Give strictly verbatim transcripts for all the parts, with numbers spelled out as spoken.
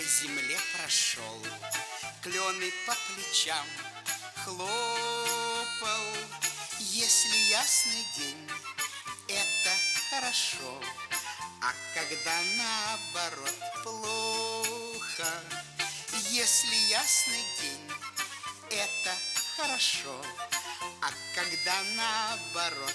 по земле прошел, клены по плечам хлопал. Если ясный день, это хорошо, а когда наоборот плохо. Если ясный день, это хорошо, а когда наоборот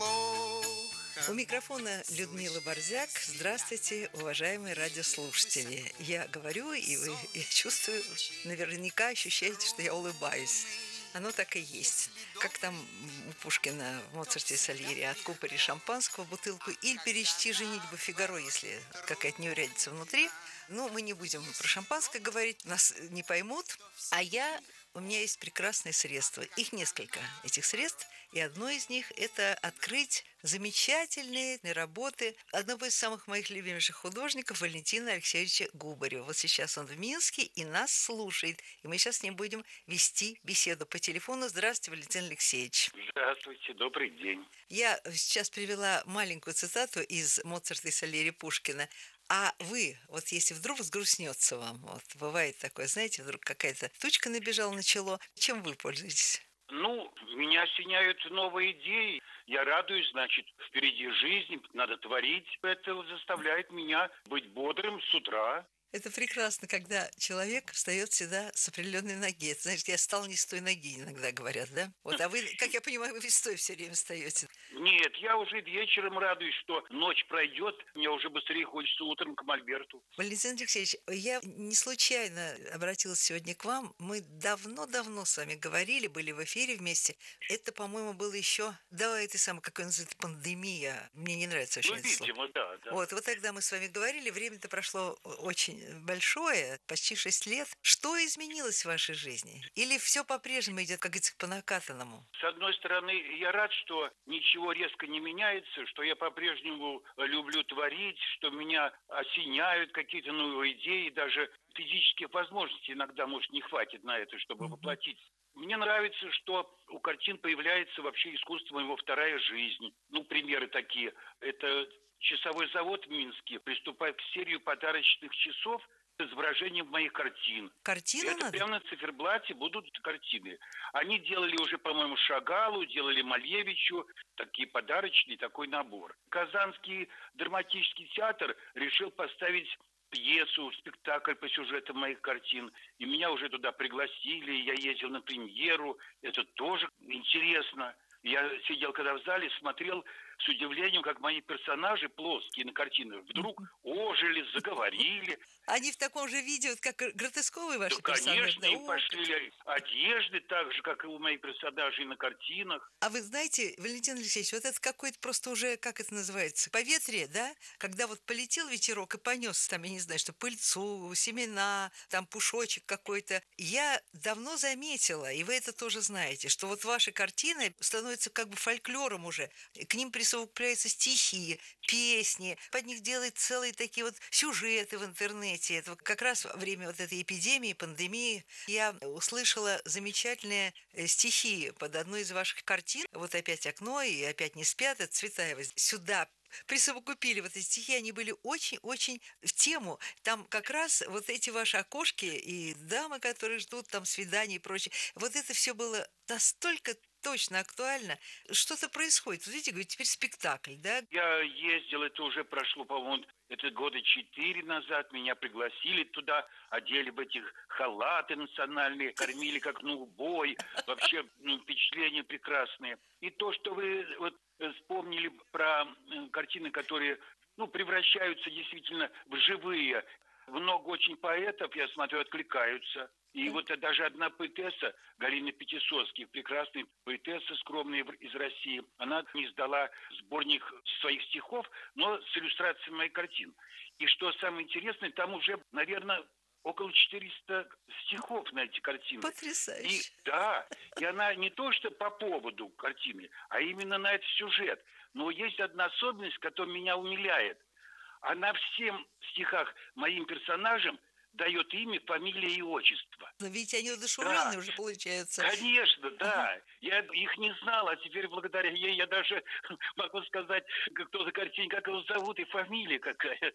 плохо. У микрофона Людмила Борзяк. Здравствуйте, уважаемые радиослушатели. Я говорю, и вы, я чувствую, наверняка ощущаете, что я улыбаюсь. Оно так и есть. Как там у Пушкина в Моцарте и Сальере: откупори шампанского бутылку или перечти женитьбу Фигаро, если какая-то неурядица внутри. Ну, мы не будем про шампанское говорить, нас не поймут. А я... У меня есть прекрасные средства. Их несколько, этих средств. И одно из них – это открыть замечательные работы одного из самых моих любимейших художников Валентина Алексеевича Губарева. Вот сейчас он в Минске и нас слушает. И мы сейчас с ним будем вести беседу по телефону. Здравствуйте, Валентин Алексеевич. Здравствуйте, добрый день. Я сейчас привела маленькую цитату из Моцарта и Сальери Пушкина. А вы, вот если вдруг взгрустнется вам, вот бывает такое, знаете, вдруг какая-то тучка набежала на чело, чем вы пользуетесь? Ну, меня осеняют новые идеи. Я радуюсь, значит, впереди жизнь, надо творить. Это заставляет меня быть бодрым с утра. Это прекрасно, когда человек встает всегда с определенной ноги. Это, значит, я встал не с той ноги, иногда говорят, да? Вот, а вы, как я понимаю, вы с той все время встаете. Нет, я уже вечером радуюсь, что ночь пройдет, мне уже быстрее хочется утром к мольберту. Валентин Алексеевич, я не случайно обратилась сегодня к вам. Мы давно-давно с вами говорили, были в эфире вместе. Это, по-моему, было еще до этой самой, как называется, пандемия. Мне не нравится очень Ну, это слово. видимо, да, да. Вот, вот тогда мы с вами говорили, время-то прошло очень большое, почти шесть лет. Что изменилось в вашей жизни? Или все по-прежнему идет, как говорится, по накатанному? С одной стороны, я рад, что ничего резко не меняется, что я по-прежнему люблю творить, что меня осеняют какие-то новые идеи, даже физических возможностей иногда, может, не хватит на это, чтобы воплотить. Мне нравится, что у картин появляется вообще искусство его вторая жизнь. Ну, примеры такие. Это часовой завод в Минске приступает к серии подарочных часов с изображением моих картин. Картину Это надо? прямо на циферблате будут картины. Они делали уже, по-моему, Шагалу, делали Малевичу, такие подарочные, такой набор. Казанский драматический театр решил поставить пьесу, спектакль по сюжетам моих картин. И меня уже туда пригласили, я ездил на премьеру. Это тоже интересно. Я сидел когда в зале, смотрел с удивлением, как мои персонажи плоские на картинах вдруг ожили, заговорили. Они в таком же виде, вот как гротесковые ваши Да, персонажи? конечно, им О, пошли одежды так же, как и у моих персонажей на картинах. А вы знаете, Валентин Алексеевич, вот это какой-то просто уже, как это называется, поветрие, да? Когда вот полетел ветерок и понес там, я не знаю, что пыльцу, семена, там пушочек какой-то. Я давно заметила, и вы это тоже знаете, что вот ваши картины становятся как бы фольклором уже. К ним присовокупляются стихи, песни, под них делают целые такие вот сюжеты в интернете. Это вот как раз во время вот этой эпидемии, пандемии я услышала замечательные э, стихи под одной из ваших картин. Вот опять окно и опять не спят. Это Цветаева. Сюда присовокупили вот эти стихи, они были очень-очень в тему. Там как раз вот эти ваши окошки и дамы, которые ждут там свиданий и прочее. Вот это все было настолько точно актуально. Что-то происходит. Вот видите, говорю, теперь спектакль, да? Я ездил, это уже прошло, по-моему, это года четыре назад. Меня пригласили туда, одели в этих халаты национальные, кормили как ну бой. Вообще ну, впечатления прекрасные. И то, что вы вот вспомнили про картины, которые ну, превращаются действительно в живые. Много очень поэтов, я смотрю, откликаются. И вот даже одна поэтесса, Галина Пятисоцкий, прекрасная поэтесса, скромная из России, она издала сборник своих стихов, но с иллюстрацией моих картин. И что самое интересное, там уже, наверное, около четырёхсот стихов на эти картины. Потрясающе. И, да, и она не то что по поводу картины, а именно на этот сюжет. Но есть одна особенность, которая меня умиляет. Она всем стихах моим персонажам дает имя, фамилия и отчество. Но ведь они одушевленные Да. уже получаются. Конечно, да. Я их не знал, а теперь благодаря ей я даже могу сказать, кто за картине, как его зовут и фамилия какая.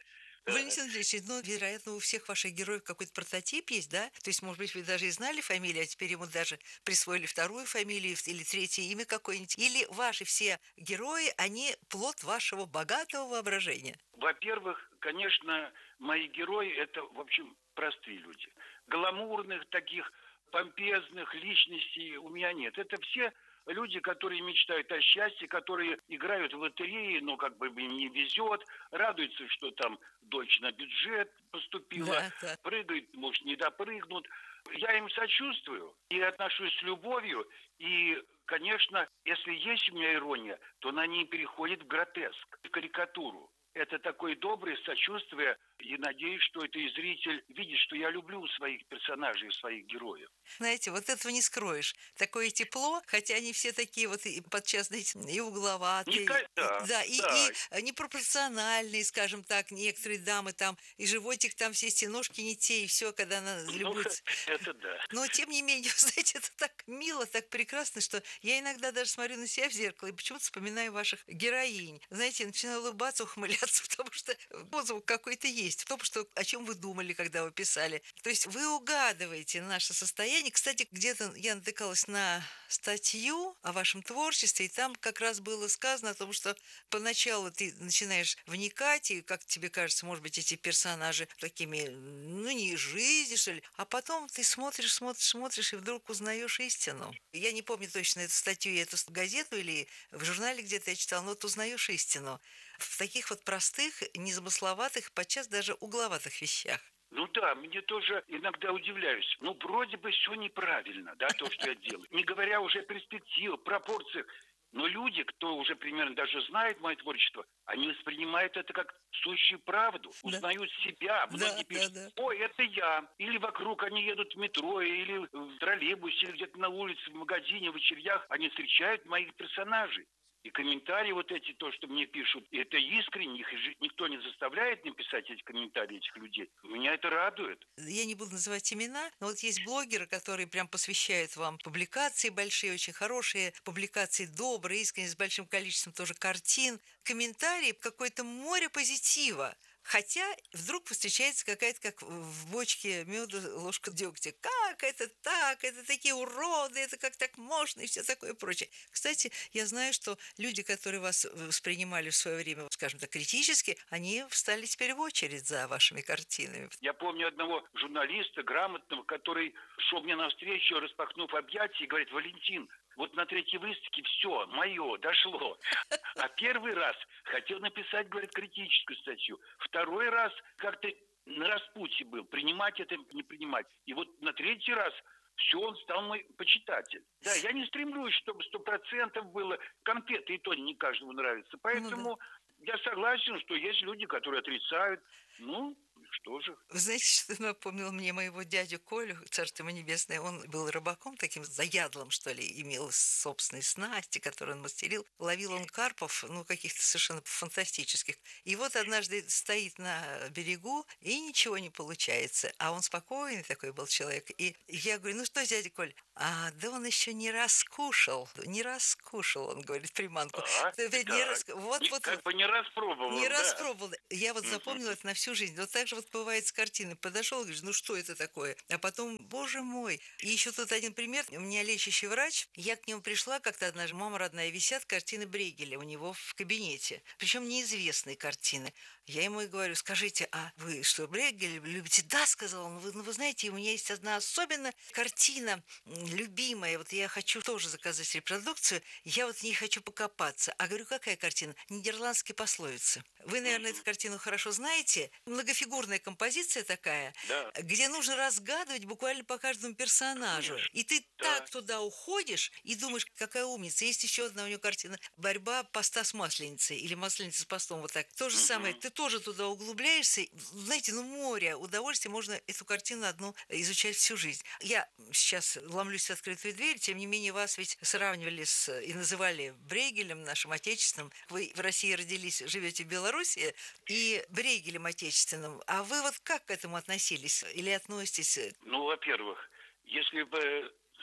Валентин Андреевич, ну, вероятно, у всех ваших героев какой-то прототип есть, да? То есть, может быть, вы даже и знали фамилию, а теперь ему даже присвоили вторую фамилию или третье имя какое-нибудь. Или ваши все герои, они плод вашего богатого воображения? Во-первых, конечно, мои герои – это, в общем, простые люди. Гламурных таких помпезных личностей у меня нет. Это все люди, которые мечтают о счастье, которые играют в лотереи, но как бы им не везет, радуются, что там дочь на бюджет поступила, Да, да. прыгают, может, не допрыгнут. Я им сочувствую и отношусь с любовью. И, конечно, если есть у меня ирония, то она не переходит в гротеск, в карикатуру. Это такое доброе сочувствие, и надеюсь, что это и зритель видит, что я люблю своих персонажей, своих героев. Знаете, вот этого не скроешь. Такое тепло, хотя они все такие вот и подчас, знаете, и угловатые, и- Никогда, да, и, да. и непропорциональные, скажем так, некоторые дамы там, и животик там все, эти ножки не те, и все, когда она Ну, любуется. это да. Но, тем не менее, вы знаете, это так мило, так прекрасно, что я иногда даже смотрю на себя в зеркало и почему-то вспоминаю ваших героинь. Знаете, я начинаю улыбаться, ухмыляться, потому что отзыв какой-то есть в том, что, о чем вы думали, когда вы писали. То есть вы угадываете наше состояние. Кстати, где-то я натыкалась на статью о вашем творчестве, и там как раз было сказано о том, что поначалу ты начинаешь вникать, и, как тебе кажется, может быть, эти персонажи такими, ну, не из жизни, что ли, а потом ты смотришь, смотришь, смотришь, и вдруг узнаешь истину. Я не помню точно эту статью, и эту газету или в журнале где-то я читала, но вот узнаешь истину в таких вот простых, незамысловатых, подчас даже угловатых вещах. Ну да, мне тоже иногда удивляюсь. Ну, вроде бы все неправильно, да, то, что я делаю. Не говоря уже о перспективах, пропорциях. Но люди, кто уже примерно даже знает мое творчество, они воспринимают это как сущую правду, Да. узнают себя. Многие Да, пишут, да, да. ой, это я. Или вокруг они едут в метро, или в троллейбусе, или где-то на улице, в магазине, в очередях. Они встречают моих персонажей. И комментарии вот эти, то, что мне пишут, это искренне, их же никто не заставляет мне писать эти комментарии этих людей. Меня это радует. Я не буду называть имена, но вот есть блогеры, которые прям посвящают вам публикации большие, очень хорошие, публикации добрые, искренние, с большим количеством тоже картин, комментарии, какое-то море позитива. Хотя вдруг встречается какая-то, как в бочке меда ложка дегтя. Как это так? Это такие уроды, это как так можно и все такое прочее. Кстати, я знаю, что люди, которые вас воспринимали в свое время, скажем так, критически, они встали теперь в очередь за вашими картинами. Я помню одного журналиста, грамотного, который шел мне навстречу, распахнув объятия, и говорит, Валентин, вот на третьей выставке все, мое, дошло. А первый раз хотел написать, говорит, критическую статью. Второй раз как-то на распутье был, принимать это, не принимать. И вот на третий раз все, он стал мой почитатель. Да, я не стремлюсь, чтобы сто процентов было. Конфеты и то не каждому нравится. Поэтому Ну да. я согласен, что есть люди, которые отрицают. Ну, что же. Вы знаете, что напомнило мне моего дядю Колю, царство ему небесное. Он был рыбаком таким заядлым, что ли, имел собственные снасти, которые он мастерил. Ловил он карпов, ну, каких-то совершенно фантастических. И вот однажды стоит на берегу, и ничего не получается. А он спокойный такой был человек. И я говорю, ну что, дядя Коль, а да он еще не раскушал, не раскушал, он говорит, приманку. А, Да ведь не так. рас... Вот, Не- вот, как бы не распробовал, не да. распробовал. Я вот Мгм. запомнила это на всю жизнь. Вот так же вот бывает с картиной. Подошел и говоришь, ну что это такое? А потом, боже мой. И еще тут один пример. У меня лечащий врач. Я к нему пришла как-то однажды. Мама родная, висят картины Брейгеля у него в кабинете. Причем неизвестные картины. Я ему и говорю, скажите, а вы что, Брейгеля любите? Да, сказал он. Вы, ну, вы знаете, у меня есть одна особенно картина м, любимая. Вот я хочу тоже заказать репродукцию. Я вот в ней хочу покопаться. А говорю, какая картина? Нидерландские пословицы. Вы, наверное, эту картину хорошо знаете. Многофигурная композиция такая, Да. где нужно разгадывать буквально по каждому персонажу. Конечно. И ты Да. так туда уходишь и думаешь, какая умница. Есть еще одна у нее картина «Борьба поста с масленицей» или «Масленица с постом». Вот так. То же Мгм. самое. Ты тоже туда углубляешься. Знаете, ну море удовольствия. Можно эту картину одну изучать всю жизнь. Я сейчас ломлюсь в открытую дверь. Тем не менее, вас ведь сравнивали с, и называли Брейгелем, нашим отечественным. Вы в России родились, живете в Беларуси, и Брейгелем отечественным. А вы вот как к этому относились? Или относитесь? Ну, во-первых, если бы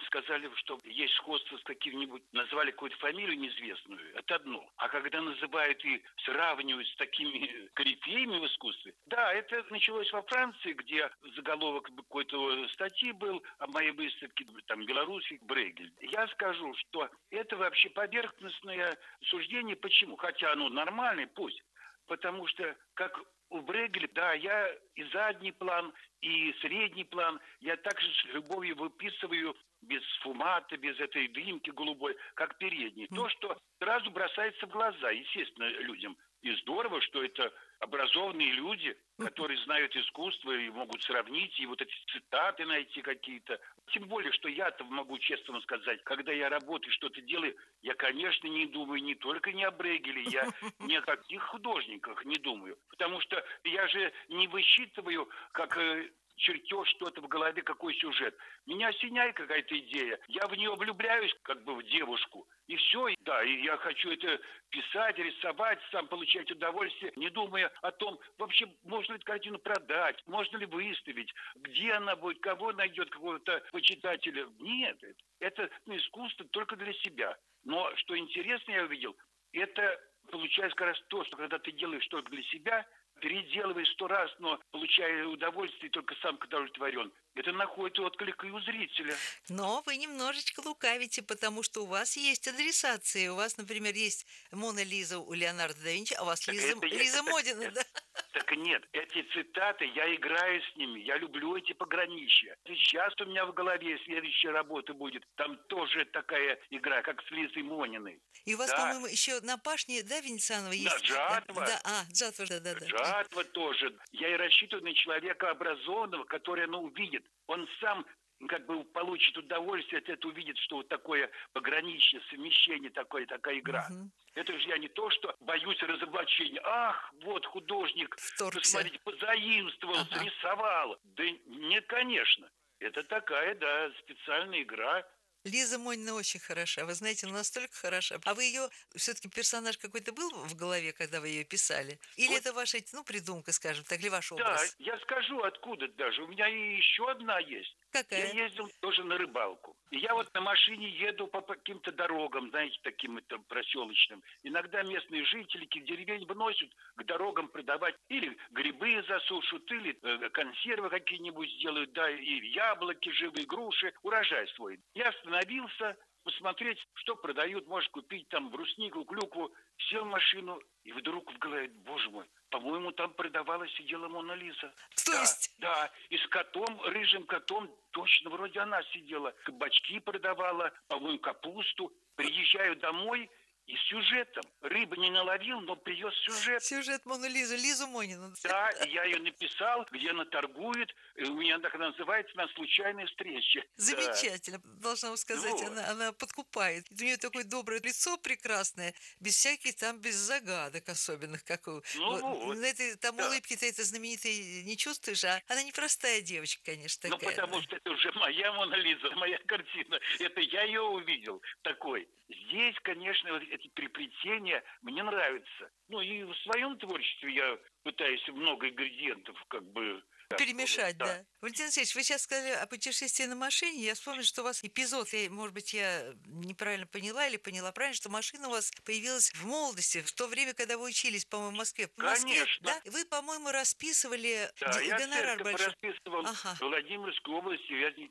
сказали, что есть сходство с каким-нибудь, назвали какую-то фамилию неизвестную, это одно. А когда называют и сравнивают с такими корифеями в искусстве, да, это началось во Франции, где заголовок какой-то статьи был о моей выставке, там, белорусский Брейгель. Я скажу, что это вообще поверхностное суждение. Почему? Хотя оно нормальное, пусть. Потому что, как у Брейгеля, да, я и задний план, и средний план, я также с любовью выписываю без фумата, без этой дымки голубой, как передний. То, что сразу бросается в глаза, естественно, людям. И здорово, что это образованные люди, которые знают искусство и могут сравнить, и вот эти цитаты найти какие-то. Тем более, что я-то могу честно вам сказать, когда я работаю, что-то делаю, я, конечно, не думаю не только не о Брейгеле, я ни о каких художниках не думаю. Потому что я же не высчитываю, как чертеж что-то в голове, какой сюжет. Меня осеняет какая-то идея, я в нее влюбляюсь, как бы в девушку. И все, и да, и я хочу это писать, рисовать, сам получать удовольствие, не думая о том, вообще, можно ли эту картину продать, можно ли выставить, где она будет, кого найдет, какого-то почитателя. Нет, это ну, искусство только для себя. Но что интересно, я увидел, это получается как раз то, что когда ты делаешь только для себя, переделываешь сто раз, но получая удовольствие, только сам удовлетворен. Это находит отклик и у зрителя. Но вы немножечко лукавите, потому что у вас есть адресации. У вас, например, есть Мона Лиза у Леонардо да Винчи, а у вас Так Лиза, это я- Лиза это- Модина, это- да? Так нет, эти цитаты, я играю с ними, я люблю эти пограничья. Сейчас у меня в голове следующая работа будет, там тоже такая игра, как с Лизой Мониной. И у вас, Да. по-моему, еще на пашне, да, Венецианова Да, есть? жатва. Да, а, жатва, да, да, да. Жатва тоже. Я и рассчитываю на человека образованного, который оно увидит. Он сам как бы получит удовольствие от этого, увидит, что вот такое пограничье, совмещение, такое, такая игра. Мгм. Это же я не то, что боюсь разоблачения. Ах, вот художник, Вторгся. посмотрите, позаимствовал, Ага. рисовал. Да нет, конечно. Это такая, да, специальная игра. Лиза Монина очень хороша. Вы знаете, ну, настолько хороша. А вы ее, все-таки персонаж какой-то был в голове, когда вы ее писали? Или Вот. это ваша, ну, придумка, скажем так, или ваш Да, образ? я скажу, откуда даже. У меня и еще одна есть. Какая? Я ездил тоже на рыбалку. И я вот на машине еду по каким-то дорогам, знаете, таким это проселочным. Иногда местные жители в деревень выносят к дорогам продавать или грибы засушат, или э, консервы какие-нибудь сделают, да, и яблоки, живые груши, урожай свой. Я остановился посмотреть, что продают, может купить там бруснику, клюкву. Сел в машину, и вдруг в голове, боже мой, по-моему, там продавалась, сидела Мона Лиза. То Да, есть- Да, и с котом, рыжим котом, точно, вроде она сидела. Кабачки продавала, по-моему, капусту. Приезжаю домой и с сюжетом. Рыбы не наловил, но привез сюжет. Сюжет Мону Лизу, Лизу Монину. Да, и я ее написал, где она торгует. И у меня так называется «На случайной встрече». Да. Замечательно, должна вам сказать, Вот. она, она подкупает. У нее такое доброе лицо прекрасное, без всяких там, без загадок особенных, как у... Ну вот, на этой, там да. улыбки-то это знаменитой не чувствуешь, а она непростая девочка, конечно, Ну, такая. потому что это уже моя Мона Лиза, моя картина. Это я ее увидел такой. Здесь, конечно, вот эти переплетения мне нравятся. Ну, и в своем творчестве я пытаюсь много ингредиентов как бы... Перемешать, да. Валентин Алексеевич, вы сейчас сказали о путешествии на машине. Я вспомнила, что у вас эпизод, я, может быть, я неправильно поняла или поняла правильно, что машина у вас появилась в молодости, в то время, когда вы учились, по-моему, в Москве. В Москве, Конечно. да? Вы, по-моему, расписывали Да, д- я гонорар церковь большой. расписывал Ага. в Владимирской области, я